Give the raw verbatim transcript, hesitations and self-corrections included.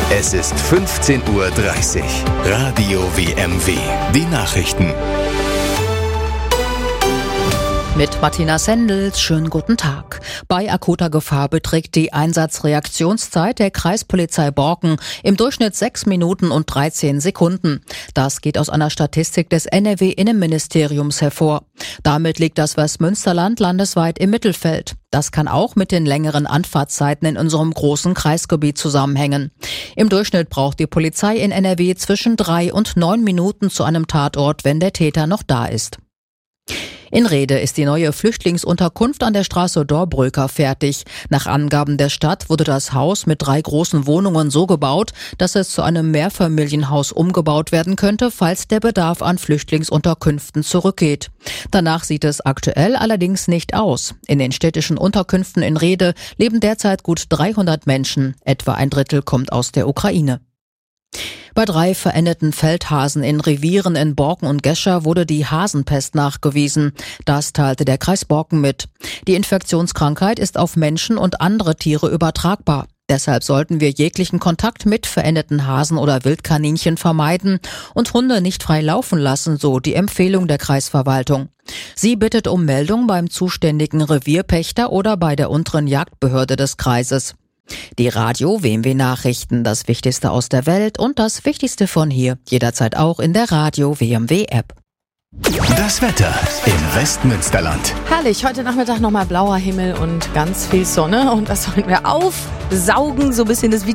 Es ist fünfzehn Uhr dreißig. Radio W M W. Die Nachrichten. Mit Martina Sendels, schönen guten Tag. Bei akuter Gefahr beträgt die Einsatzreaktionszeit der Kreispolizei Borken im Durchschnitt sechs Minuten und dreizehn Sekunden. Das geht aus einer Statistik des N R W-Innenministeriums hervor. Damit liegt das Westmünsterland landesweit im Mittelfeld. Das kann auch mit den längeren Anfahrtszeiten in unserem großen Kreisgebiet zusammenhängen. Im Durchschnitt braucht die Polizei in N R W zwischen drei und neun Minuten zu einem Tatort, wenn der Täter noch da ist. In Rhede ist die neue Flüchtlingsunterkunft an der Straße Dorbröker fertig. Nach Angaben der Stadt wurde das Haus mit drei großen Wohnungen so gebaut, dass es zu einem Mehrfamilienhaus umgebaut werden könnte, falls der Bedarf an Flüchtlingsunterkünften zurückgeht. Danach sieht es aktuell allerdings nicht aus. In den städtischen Unterkünften in Rhede leben derzeit gut dreihundert Menschen. Etwa ein Drittel kommt aus der Ukraine. Bei drei verendeten Feldhasen in Revieren in Borken und Gescher wurde die Hasenpest nachgewiesen. Das teilte der Kreis Borken mit. Die Infektionskrankheit ist auf Menschen und andere Tiere übertragbar. Deshalb sollten wir jeglichen Kontakt mit verendeten Hasen oder Wildkaninchen vermeiden und Hunde nicht frei laufen lassen, so die Empfehlung der Kreisverwaltung. Sie bittet um Meldung beim zuständigen Revierpächter oder bei der unteren Jagdbehörde des Kreises. Die Radio W M W Nachrichten, das Wichtigste aus der Welt und das Wichtigste von hier, jederzeit auch in der Radio W M W App. Das Wetter im Westmünsterland. Herrlich, heute Nachmittag nochmal blauer Himmel und ganz viel Sonne und das sollen wir aufsaugen, so ein bisschen das